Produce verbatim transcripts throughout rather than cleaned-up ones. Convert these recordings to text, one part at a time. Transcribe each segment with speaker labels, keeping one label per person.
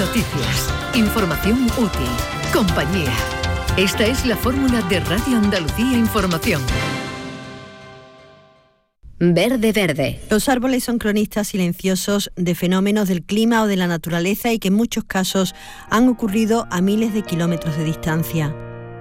Speaker 1: noticias, información útil, compañía. Esta es la fórmula de Radio Andalucía Información.
Speaker 2: Verde Verde.
Speaker 3: Los árboles son cronistas silenciosos de fenómenos del clima o de la naturaleza y que en muchos casos han ocurrido a miles de kilómetros de distancia.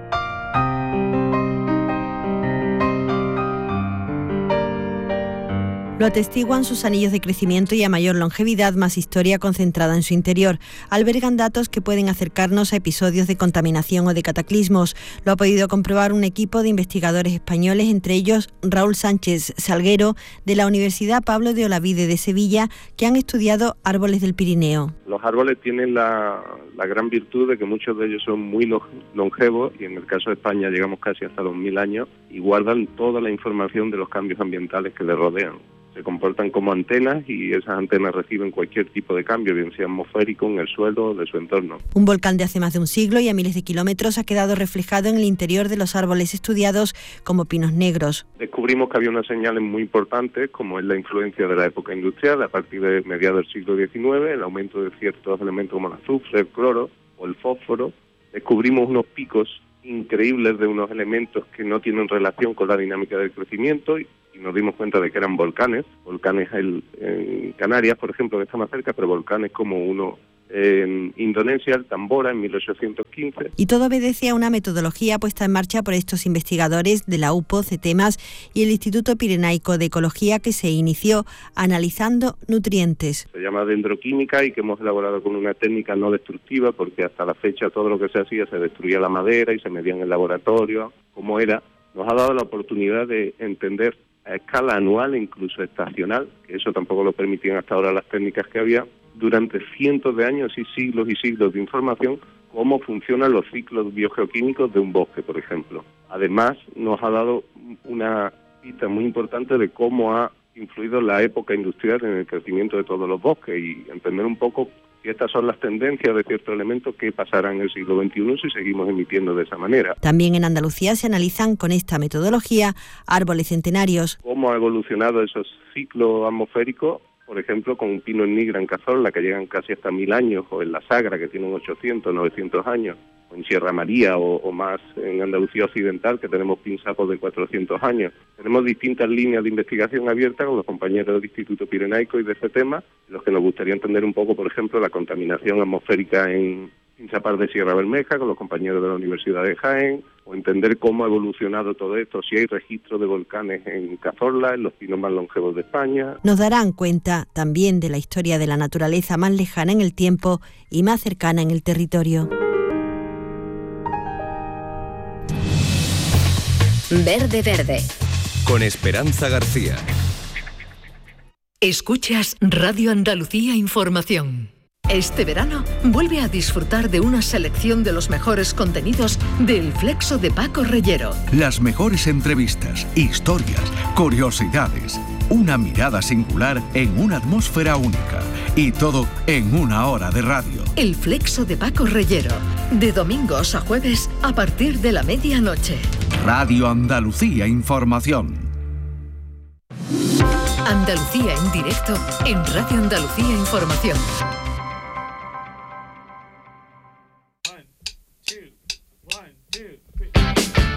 Speaker 3: Lo atestiguan sus anillos de crecimiento y a mayor longevidad, más historia concentrada en su interior. Albergan datos que pueden acercarnos a episodios de contaminación o de cataclismos. Lo ha podido comprobar un equipo de investigadores españoles, entre ellos Raúl Sánchez Salguero, de la Universidad Pablo de Olavide de Sevilla, que han estudiado árboles del Pirineo.
Speaker 4: Los árboles tienen la, la gran virtud de que muchos de ellos son muy longevos, y en el caso de España llegamos casi hasta dos mil años, y guardan toda la información de los cambios ambientales que les rodean. Se comportan como antenas y esas antenas reciben cualquier tipo de cambio, bien sea atmosférico, en el suelo o de su entorno.
Speaker 3: Un volcán de hace más de un siglo y a miles de kilómetros ha quedado reflejado en el interior de los árboles estudiados como pinos negros.
Speaker 4: Descubrimos que había unas señales muy importantes, como es la influencia de la época industrial a partir de mediados del siglo diecinueve, el aumento de ciertos elementos como el azufre, el cloro o el fósforo. Descubrimos unos picos increíbles de unos elementos que no tienen relación con la dinámica del crecimiento y y nos dimos cuenta de que eran volcanes, volcanes el, en Canarias, por ejemplo, que está más cerca, pero volcanes como uno en Indonesia, el Tambora, en mil ochocientos quince.
Speaker 3: Y todo obedece a una metodología puesta en marcha por estos investigadores de la U P O, CETEMAS y el Instituto Pirenaico de Ecología, que se inició analizando nutrientes.
Speaker 4: Se llama dendroquímica y que hemos elaborado con una técnica no destructiva, porque hasta la fecha todo lo que se hacía se destruía la madera y se medía en el laboratorio, como era. Nos ha dado la oportunidad de entender a escala anual e incluso estacional, que eso tampoco lo permitían hasta ahora las técnicas que había, durante cientos de años y siglos y siglos de información, cómo funcionan los ciclos biogeoquímicos de un bosque, por ejemplo. Además, nos ha dado una pista muy importante de cómo ha influido la época industrial en el crecimiento de todos los bosques y entender un poco si estas son las tendencias de ciertos elementos que pasarán en el siglo veintiuno si seguimos emitiendo de esa manera.
Speaker 3: También en Andalucía se analizan con esta metodología árboles centenarios.
Speaker 4: Cómo ha evolucionado esos ciclos atmosféricos, por ejemplo, con un pino en Nigra en Cazorla, que llegan casi hasta mil años, o en la Sagra, que tienen ochocientos, novecientos años, o en Sierra María, o, o más en Andalucía Occidental, que tenemos pinsapos de cuatrocientos años. Tenemos distintas líneas de investigación abiertas con los compañeros del Instituto Pirenaico y de este tema, los que nos gustaría entender un poco, por ejemplo, la contaminación atmosférica en Pinsapar de Sierra Bermeja, con los compañeros de la Universidad de Jaén, o entender cómo ha evolucionado todo esto, si hay registro de volcanes en Cazorla, en los pinos más longevos de España.
Speaker 3: Nos darán cuenta también de la historia de la naturaleza más lejana en el tiempo y más cercana en el territorio.
Speaker 2: Verde Verde.
Speaker 5: Con Esperanza García.
Speaker 1: Escuchas Radio Andalucía Información. Este verano, vuelve a disfrutar de una selección de los mejores contenidos del Flexo de Paco Reyero.
Speaker 6: Las mejores entrevistas, historias, curiosidades, una mirada singular en una atmósfera única. Y todo en una hora de radio.
Speaker 1: El Flexo de Paco Reyero, de domingos a jueves a partir de la medianoche.
Speaker 6: Radio Andalucía Información.
Speaker 1: Andalucía en directo en Radio Andalucía Información.